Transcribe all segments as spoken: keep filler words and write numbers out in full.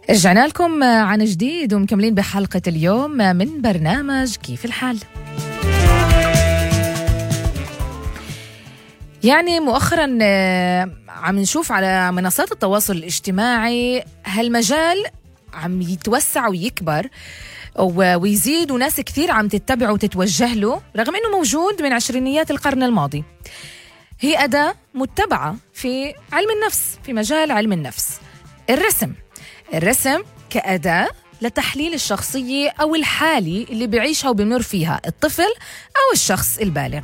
رجعنا لكم عن جديد ومكملين بحلقة اليوم من برنامج كيف الحال. يعني مؤخرا عم نشوف على منصات التواصل الاجتماعي هالمجال عم يتوسع ويكبر ويزيد، وناس كثير عم تتبعه وتتوجه له رغم أنه موجود من عشرينيات القرن الماضي. هي أداة متبعة في علم النفس، في مجال علم النفس. الرسم الرسم كأداة لتحليل الشخصية أو الحالة اللي بيعيشها وبيمر فيها الطفل أو الشخص البالغ.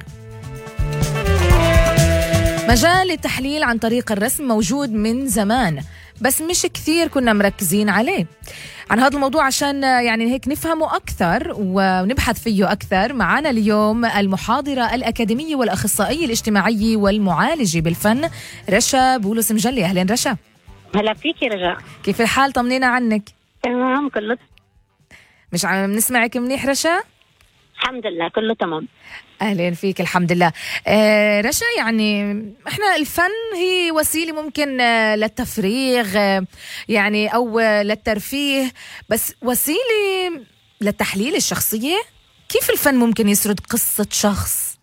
مجال التحليل عن طريق الرسم موجود من زمان، بس مش كثير كنا مركزين عليه. عن هذا الموضوع عشان يعني هيك نفهمه أكثر ونبحث فيه أكثر، معنا اليوم المحاضرة الأكاديمية والأخصائية الاجتماعية والمعالجة بالفن رشا بولس مجلي. أهلين رشا. هلا فيكي رجاء، كيف الحال؟ طمنينا عنك. تمام كله. مش عم نسمعك منيح رشا؟ الحمد لله كله تمام. أهلين فيك. الحمد لله. آه رشا، يعني إحنا الفن هي وسيلة ممكن آه للتفريغ آه يعني أو آه للترفيه، بس وسيلة لتحليل الشخصية. كيف الفن ممكن يسرد قصة شخص؟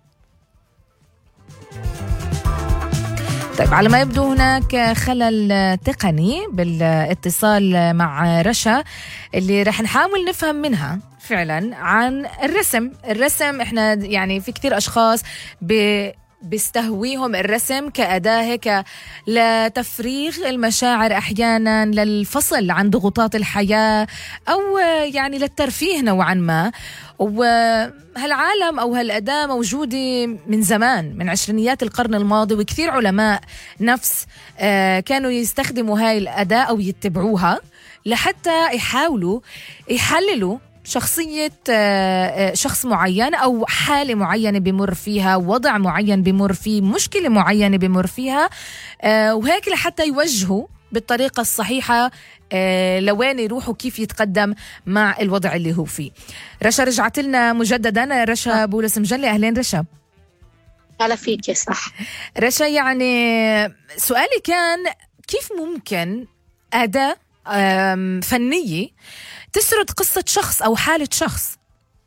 طيب، على ما يبدو هناك خلل تقني بالاتصال مع رشا اللي رح نحاول نفهم منها فعلا عن الرسم. الرسم احنا يعني في كثير اشخاص بيستهويهم الرسم كأداة هيك لتفريغ المشاعر، احيانا للفصل عن ضغوطات الحياة، او يعني للترفيه نوعا ما. وهالعالم أو هالأداة موجودة من زمان، من عشرينيات القرن الماضي، وكثير علماء نفس كانوا يستخدموا هاي الأداة أو يتبعوها لحتى يحاولوا يحللوا شخصية شخص معين أو حالة معينة بمر فيها، وضع معين بمر فيه، مشكلة معينة بمر فيها، وهيك لحتى يوجهوا بالطريقة الصحيحة آه لوين يروحوا، كيف يتقدم مع الوضع اللي هو فيه. رشا رجعت لنا مجددا. رشا بولس مجلي. أهلين رشا. هلا فيك. صح رشا، يعني سؤالي كان كيف ممكن أداة فنية تسرد قصة شخص أو حالة شخص؟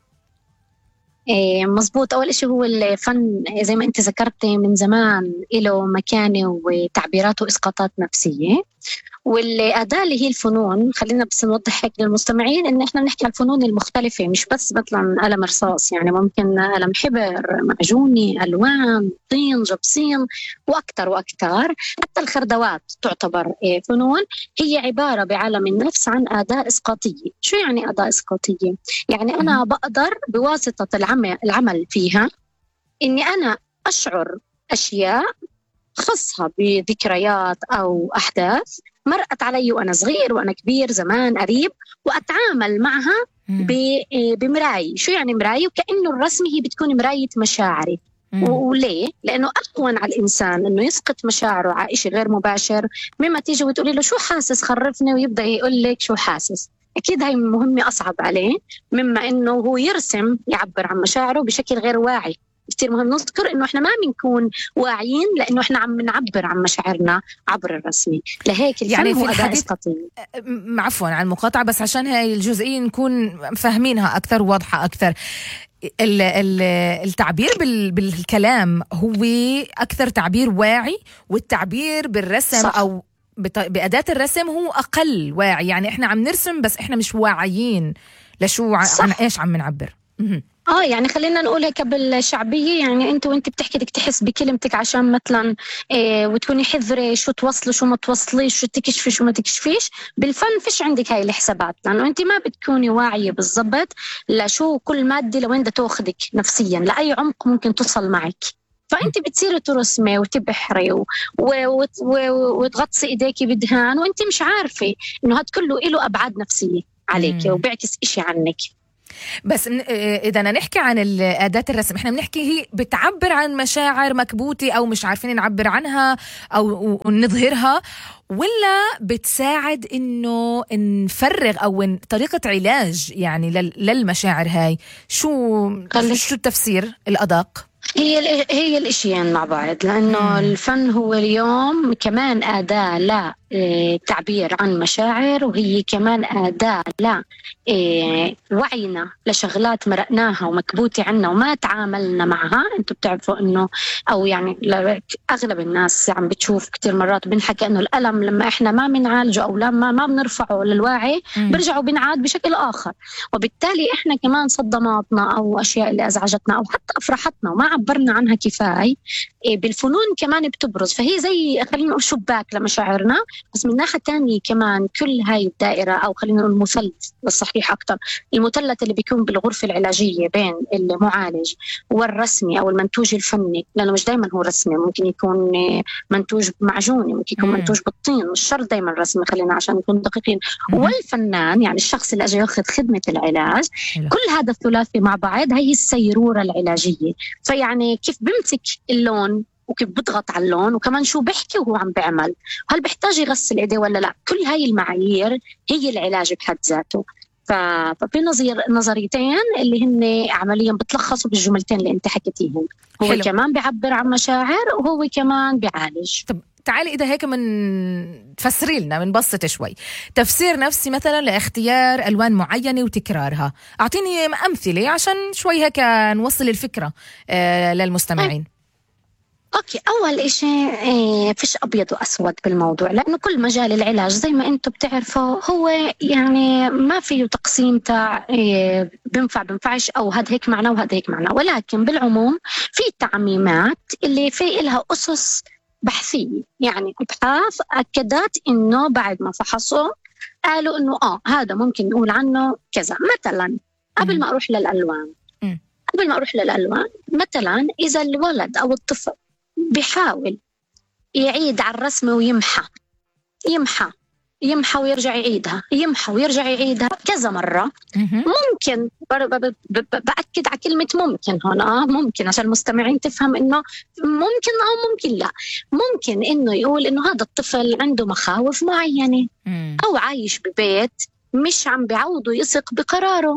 إيه مزبوط. أول إشي هو الفن زي ما أنت ذكرتي من زمان له مكانة وتعبيراته إسقاطات نفسية، والأداة اللي هي الفنون. خلينا بس نوضح هيك للمستمعين إن إحنا بنحكي عن الفنون المختلفة، مش بس مثلا قلم رصاص، يعني ممكن قلم حبر، معجوني، ألوان، طين، جبسين، وأكتر وأكتر. حتى الخردوات تعتبر فنون. هي عبارة بعالم النفس عن أداة إسقاطية. شو يعني أداة إسقاطية؟ يعني أنا بقدر بواسطة العمل, العمل فيها إني أنا أشعر أشياء خاصة بذكريات أو أحداث مرقت علي وأنا صغير وأنا كبير، زمان قريب، وأتعامل معها بمراية. شو يعني مراية؟ وكأنه الرسم هي بتكون مراية مشاعري. وليه؟ لأنه أهون على الإنسان أنه يسقط مشاعره على إشي غير مباشر مما تيجي وتقولي له شو حاسس، خرفني، ويبدأ يقول لك شو حاسس. أكيد هاي مهمة أصعب عليه مما أنه هو يرسم، يعبر عن مشاعره بشكل غير واعي. كتير مهم نذكر إنه إحنا ما بنكون واعيين، لأنه إحنا عم نعبر عن مشاعرنا عبر الرسم. لهيك الفن يعني هو أداة إسقاطية. عفوا عن المقاطعة، بس عشان هاي الجزئية نكون فاهمينها أكثر وواضحة أكثر. التعبير بالكلام هو أكثر تعبير واعي، والتعبير بالرسم صح. أو بأداة الرسم هو أقل واعي. يعني إحنا عم نرسم بس إحنا مش واعيين لشو عن إيش عم نعبر. اه يعني خلينا نقول هيك بالشعبيه، يعني انت وانت بتحكي بدك تحس بكلمتك عشان مثلا إيه وتكوني حذره شو توصلي شو ما توصليش، شو تكشفي شو ما تكشفيش. بالفن فيش عندك هاي الحسابات، لانه انت ما بتكوني واعيه بالضبط لشو كل ماده لوين بدها تاخذك نفسيا، لاي عمق ممكن توصل معك. فانت بتصيري ترسمي وتبحري و... و... و... وتغطسي ايديكي بدهان وانت مش عارفه انه هاد كله له ابعاد نفسيه عليك وبيعكس إشي عنك. بس إذا نحكي عن أداة الرسم، إحنا بنحكي هي بتعبر عن مشاعر مكبوتة أو مش عارفين نعبر عنها أو نظهرها، ولا بتساعد إنه نفرغ أو طريقة علاج يعني للمشاعر هاي؟ شو شو التفسير الأدق؟ هي هي الاشياء مع بعض، لانه مم. الفن هو اليوم كمان اداه لا للتعبير عن مشاعر، وهي كمان أداة لا إيه وعينا لشغلات مرقناها ومكبوتة عنا وما تعاملنا معها. انتوا بتعرفوا انه او يعني اغلب الناس عم بتشوف كتير مرات بنحكي انه الألم لما احنا ما بنعالجه او لما ما بنرفعه للوعي برجعوا بنعاد بشكل اخر، وبالتالي احنا كمان صدماتنا او اشياء اللي ازعجتنا او حتى افرحتنا وما عبرنا عنها كفاية إيه بالفنون كمان بتبرز. فهي زي خلينا نقول شباك لمشاعرنا. بس من ناحية تانية كمان كل هاي الدائرة او خلينا نقول المثلث بالصحيح اكتر، المثلث اللي بيكون بالغرفة العلاجية بين المعالج والرسمي او المنتوج الفني، لانه مش دايما هو رسمي، ممكن يكون منتوج معجوني، ممكن يكون منتوج بالطين، مش شرط دايما رسمي، خلينا عشان نكون دقيقين، والفنان يعني الشخص اللي اجى ياخذ خدمة العلاج. كل هذا الثلاثي مع بعض هي السيرورة العلاجية. فيعني كيف بمسك اللون وكيف بضغط على اللون وكمان شو بحكي وهو عم بعمل، هل بحتاج يغسل ايديه ولا لا، كل هاي المعايير هي العلاج بحد ذاته. ففي نظير نظريتين اللي هن عمليا بتلخصوا بالجملتين اللي انت حكيتيهم، هو حلو. كمان بيعبر عن مشاعر وهو كمان بيعالج. طب تعالي إذا هيك من تفسري لنا من بسط شوي تفسير نفسي مثلا لاختيار ألوان معينة وتكرارها. أعطيني أمثلة عشان شوي هيك نوصل الفكرة آه للمستمعين. أوكي، أول إشي إيه فيش أبيض وأسود بالموضوع، لأنه كل مجال العلاج زي ما أنتم بتعرفوا هو يعني ما فيه تقسيم تاع إيه بنفع بنفعش أو هاد هيك معنا وهاد هيك معنا، ولكن بالعموم في تعميمات اللي في إلها أسس بحثية. يعني أبحاث أكدت إنه بعد ما فحصوا قالوا إنه آه هذا ممكن نقول عنه كذا. مثلا قبل ما أروح للألوان قبل ما أروح للألوان مثلا إذا الولد أو الطفل بيحاول يعيد على الرسمة ويمحى يمحى يمحى ويرجع يعيدها يمحى ويرجع يعيدها كذا مرة، ممكن بأكد على كلمة ممكن هنا، ممكن عشان المستمعين تفهم إنه ممكن أو ممكن لا، ممكن إنه يقول إنه هذا الطفل عنده مخاوف معينة أو عايش ببيت مش عم بيعوضه يثق بقراره،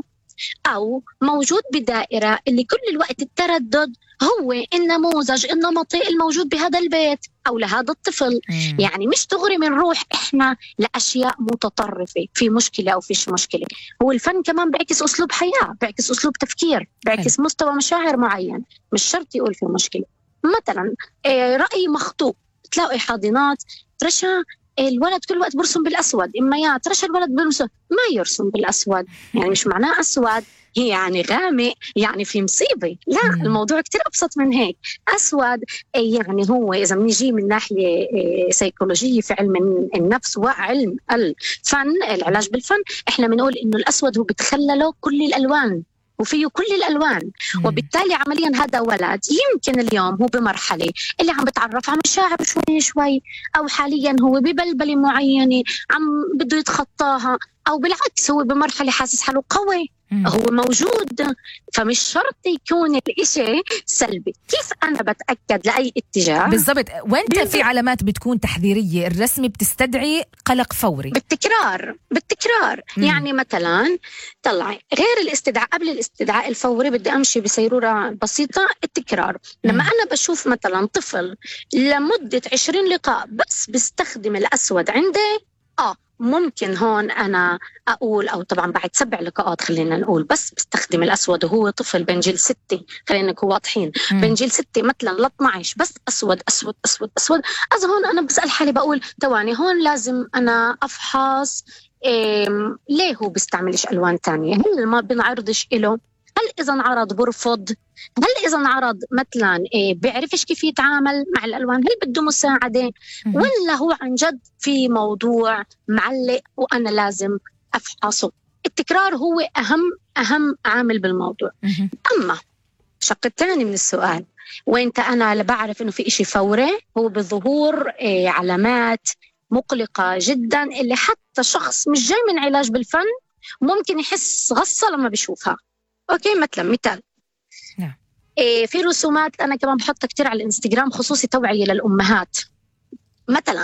أو موجود بدائرة اللي كل الوقت التردد هو النموذج النمطي الموجود بهذا البيت أو لهذا الطفل. مم. يعني مش تغري من روح إحنا لأشياء متطرفة في مشكلة أو فيش مشكلة. هو الفن كمان بيعكس أسلوب حياة، بيعكس أسلوب تفكير، بيعكس مستوى مشاعر معين، مش شرط يقول في مشكلة. مثلا رأي مخطوط، تلاقي حاضنات رشا الولد كل وقت برسم بالأسود، إما يا ترشى الولد برسم ما يرسم بالأسود، يعني مش معناه أسود هي يعني غامق يعني في مصيبة، لا مم. الموضوع كتير أبسط من هيك. أسود يعني هو إذا بنيجي من ناحية سيكولوجية في علم النفس وعلم الفن العلاج بالفن، إحنا بنقول إنه الأسود هو بتخلله كل الألوان وفيه كل الألوان. مم. وبالتالي عمليا هذا ولد يمكن اليوم هو بمرحلة اللي عم بتعرف على مشاعر شوي شوي، أو حاليا هو ببلبلة معينة عم بده يتخطاها، أو بالعكس هو بمرحلة حاسس حاله قوي مم. هو موجود. فمش شرط يكون الإشي سلبي. كيف أنا بتأكد لأي اتجاه؟ بالضبط، وانت في علامات بتكون تحذيرية الرسم بتستدعي قلق فوري بالتكرار بالتكرار مم. يعني مثلا طلعي غير الاستدعاء، قبل الاستدعاء الفوري بدي أمشي بسيرورة بسيطة التكرار. لما مم. أنا بشوف مثلا طفل لمدة عشرين لقاء بس بيستخدم الأسود عندي، آه ممكن هون أنا أقول، أو طبعا بعد سبع لقاءات خلينا نقول بس بستخدم الأسود وهو طفل بين جيل ستة، خلينا نكون واضحين بين جيل ستة مثلا ل اثنا عشر بس أسود أسود أسود أسود. أز هون أنا بسأل حالي بقول تواني هون لازم أنا أفحص إيه ليه هو بيستعملش ألوان تانية، هل ما بنعرضش إله، هل إذا انعرض برفض، هل إذا انعرض مثلا إيه بيعرفش كيف يتعامل مع الألوان، هل بده مساعدة ولا هو عن جد في موضوع معلق وأنا لازم أفحصه. التكرار هو أهم أهم عامل بالموضوع. أما الشق الثاني من السؤال وين أنا بعرف إنه في إشي فوري، هو بظهور إيه علامات مقلقة جدا اللي حتى شخص مش جاي من علاج بالفن ممكن يحس غصة لما بيشوفها. أوكي، مثلا مثال نعم. إيه في رسومات أنا كمان بحطها كتير على الإنستغرام خصوصي توعية للأمهات. مثلا